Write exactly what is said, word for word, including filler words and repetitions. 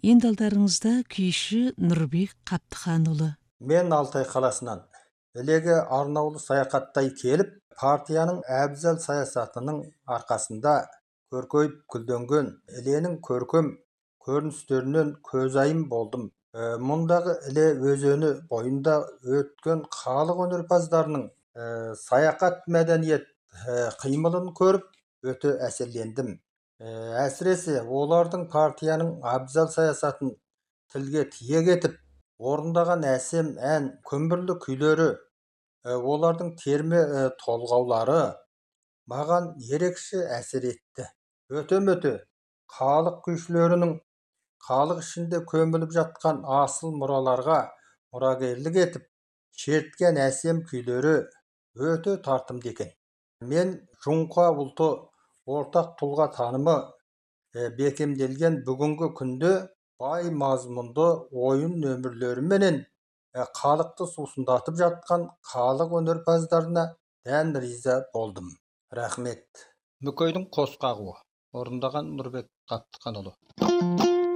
Енді алдарыңызда күйші Нұрбек Қаптыханұлы. Мен Алтай қаласынан ілеге арнаулы саяхаттай келіп, партияның әбзел саясатының арқасында көркейіп күлденген іленің көркем көріністерінен көзайым болдым. Ә, мұндағы іле өзені бойында өткен халық өнерпаздарының ә, саяхат мәдениет ә, қимылын көріп өте әсерлендім. Ә, әсіресе олардың партияның абзал саясатын тілге тиек етіп орындаған әсем ән, күмбірлі күйлері, ә, олардың терме ә, толғаулары маған ерекше әсер етті. Өте-мөте халық күйшілерінің халық ішінде көміліп жатқан асыл мұраларға мұрагерлік етіп, шерткен әсем күйлері өте тартымды екен. Мен жұңқа ұлты ортақ тұлға танымы ә, бекемделген бүгінгі күнде бай мазмұнды ойын нөмірлеріменен ә, халықты сусындатып жатқан халық өнерпаздарына дән риза болдым. Рахмет. Мүкейдің қос қағуы. Орындаған Нұрбек Қаптыханұлы.